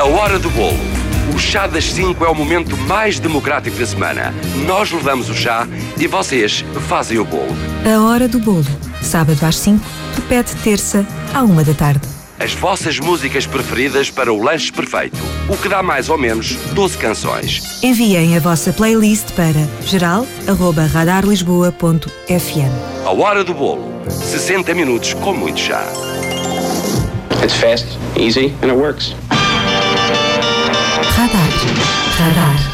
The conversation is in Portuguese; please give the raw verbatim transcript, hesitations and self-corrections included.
A Hora do Bolo. O chá das cinco é o momento mais democrático da semana. Nós levamos o chá e vocês fazem o bolo. A Hora do Bolo. Sábado às cinco, repete terça à uma da tarde. As vossas músicas preferidas para o lanche perfeito. O que dá mais ou menos doze canções. Enviem a vossa playlist para geral arroba radar lisboa ponto f m. A Hora do Bolo. sessenta minutos com muito chá. It's fast, easy and it works. Radar. Radar.